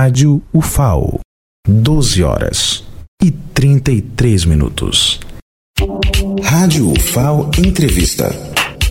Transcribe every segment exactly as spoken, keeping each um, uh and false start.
Rádio U F A O, doze horas e trinta e três minutos. Rádio U F A O Entrevista.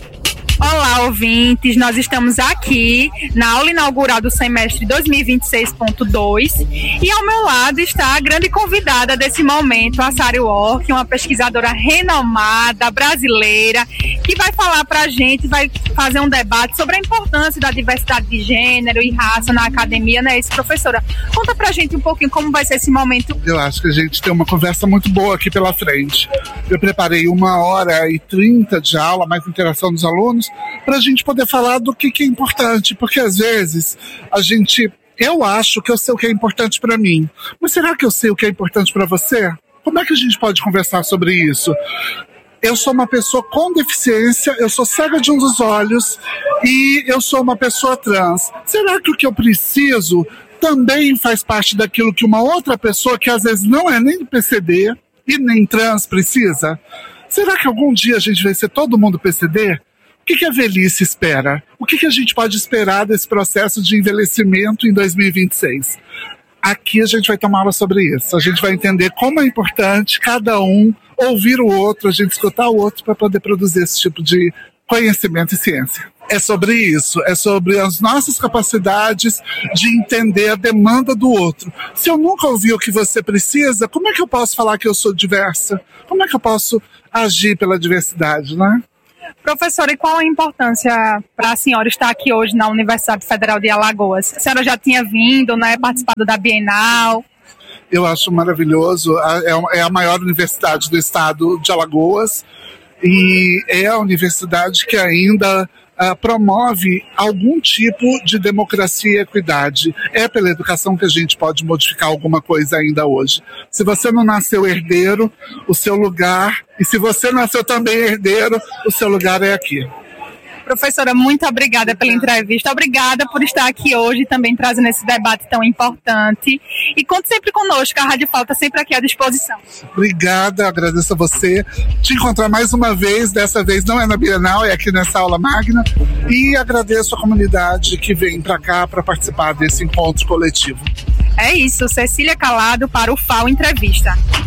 Olá, ouvintes, nós estamos aqui na aula inaugural do semestre dois mil e vinte e seis ponto dois e ao meu lado está a grande convidada desse momento, a Sari Work, uma pesquisadora renomada, brasileira, que vai falar pra gente, vai fazer um debate sobre a importância da diversidade de gênero e raça na academia, não é isso, professora? Conta pra gente um pouquinho como vai ser esse momento. Eu acho que a gente tem uma conversa muito boa aqui pela frente. Eu preparei uma hora e trinta de aula, mais interação dos alunos, para a gente poder falar do que, que é importante, porque às vezes a gente, eu acho que eu sei o que é importante para mim, mas será que eu sei o que é importante para você? Como é que a gente pode conversar sobre isso? Eu sou uma pessoa com deficiência, eu sou cega de um dos olhos e eu sou uma pessoa trans. Será que o que eu preciso também faz parte daquilo que uma outra pessoa, que às vezes não é nem P C D e nem trans, precisa? Será que algum dia a gente vai ser todo mundo P C D? O que, que a velhice espera? O que, que a gente pode esperar desse processo de envelhecimento em dois mil e vinte e seis? Aqui a gente vai ter uma aula sobre isso. A gente vai entender como é importante cada um ouvir o outro, a gente escutar o outro para poder produzir esse tipo de conhecimento e ciência. É sobre isso, é sobre as nossas capacidades de entender a demanda do outro. Se eu nunca ouvi o que você precisa, como é que eu posso falar que eu sou diversa? Como é que eu posso agir pela diversidade, né? Professora, e qual a importância para a senhora estar aqui hoje na Universidade Federal de Alagoas? A senhora já tinha vindo, né, participado da Bienal? Eu acho maravilhoso, é a maior universidade do estado de Alagoas e é a universidade que ainda uh, promove algum tipo de democracia e equidade. É pela educação que a gente pode modificar alguma coisa ainda hoje. Se você não nasceu herdeiro, o seu lugar, e se você nasceu também herdeiro, o seu lugar é aqui. Professora, muito obrigada pela entrevista, obrigada por estar aqui hoje também trazendo esse debate tão importante. E conte sempre conosco, a Rádio U F A O está sempre aqui à disposição. Obrigada, agradeço a você. Te encontrar mais uma vez, dessa vez não é na Bienal, é aqui nessa aula magna. E agradeço a comunidade que vem para cá para participar desse encontro coletivo. É isso, Cecília Calado para o U F A O Entrevista.